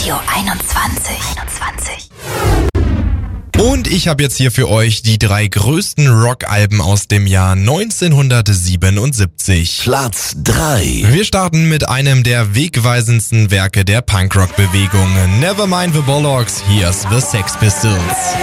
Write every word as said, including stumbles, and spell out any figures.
Radio einundzwanzig. einundzwanzig. Und ich habe jetzt hier für euch die drei größten Rockalben aus dem Jahr neunzehnhundertsiebenundsiebzig. Platz drei. Wir starten mit einem der wegweisendsten Werke der Punkrock-Bewegung. Nevermind the Bollocks, here's the Sex Pistols.